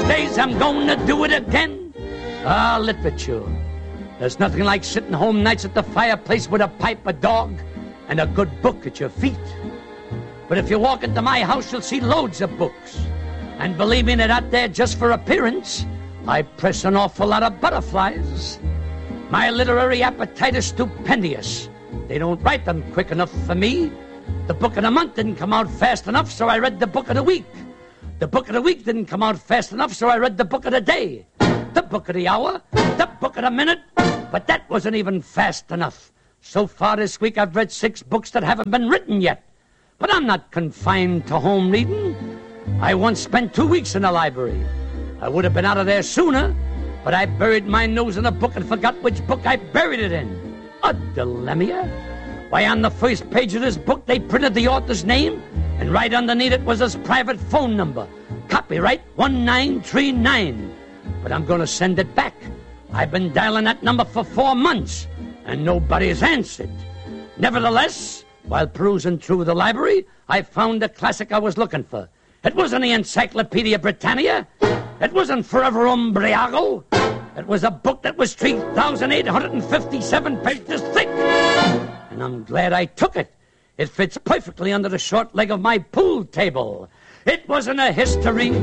days I'm gonna do it again. Literature. There's nothing like sitting home nights at the fireplace with a pipe, a dog, and a good book at your feet. But if you walk into my house, you'll see loads of books. And believe me, they're not there just for appearance. I press an awful lot of butterflies. My literary appetite is stupendous. They don't write them quick enough for me. The book of the month didn't come out fast enough, so I read the book of the week. The book of the week didn't come out fast enough, so I read the book of the day. The book of the hour, the book of the minute, but that wasn't even fast enough. So far this week I've read 6 books that haven't been written yet. But I'm not confined to home reading. I once spent 2 weeks in the library. I would have been out of there sooner, but I buried my nose in a book and forgot which book I buried it in. A dilemma? Why, on the first page of this book, they printed the author's name, and right underneath it was his private phone number. Copyright 1939. But I'm going to send it back. I've been dialing that number for 4 months, and nobody's answered. Nevertheless, while perusing through the library, I found the classic I was looking for. It wasn't the Encyclopedia Britannica. It wasn't Forever Umbriago. It was a book that was 3,857 pages thick. And I'm glad I took it. It fits perfectly under the short leg of my pool table. It wasn't a history